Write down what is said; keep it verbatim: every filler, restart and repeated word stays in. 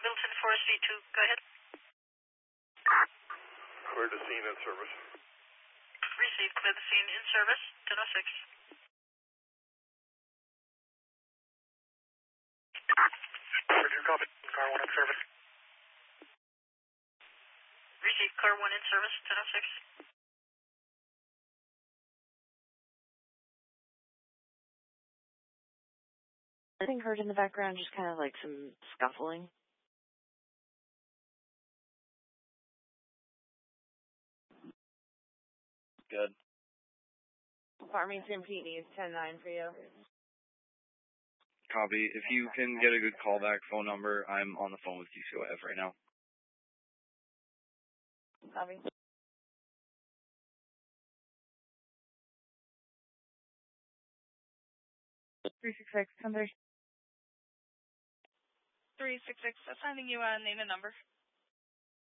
Middleton Forest V two, go ahead. Clear the scene in service. Received, clear the scene in service, ten oh six. Roger, copy. Car one in service. Received, car one in service, ten oh six. I think heard in the background just kind of like some scuffling. Good. Farmington P D is ten nine for you. Copy. If you can get a good callback phone number, I'm on the phone with Q C O F right now. Copy. three six six, come there. three six six, assigning you a name and number.